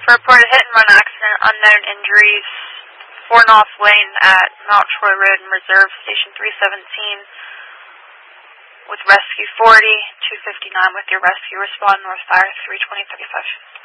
reported hit and run accident, unknown injuries, 4 North Lane at Mount Troy Road and Reserve, Station 317 with Rescue 40, 259 with your rescue. Respond North Fire 32035.